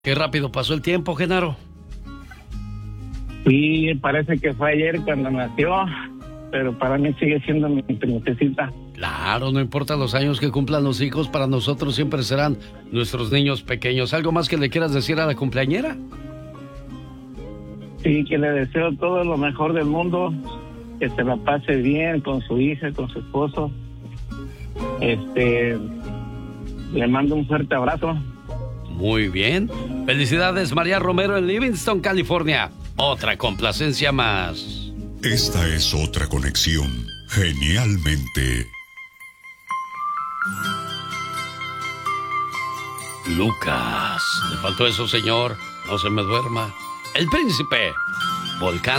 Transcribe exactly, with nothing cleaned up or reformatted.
Qué rápido pasó el tiempo, Genaro. Sí, parece que fue ayer cuando nació, pero para mí sigue siendo mi princesita. Claro, no importa los años que cumplan los hijos, para nosotros siempre serán nuestros niños pequeños. ¿Algo más que le quieras decir a la cumpleañera? Sí, que le deseo todo lo mejor del mundo, que se la pase bien con su hija, con su esposo. Este, le mando un fuerte abrazo. Muy bien. Felicidades, María Romero, en Livingston, California. Otra complacencia más. Esta es otra conexión. Genialmente. Lucas. Le faltó eso, señor. No se me duerma. El príncipe. Volcán.